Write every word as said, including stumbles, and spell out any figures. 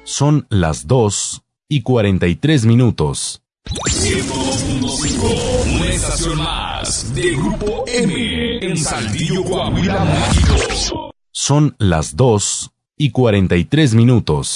Son las dos y cuarenta y tres minutos. ciento dos punto cinco, una estación más de Grupo M en Saltillo, Coahuila, México. Son las dos y cuarenta y tres minutos.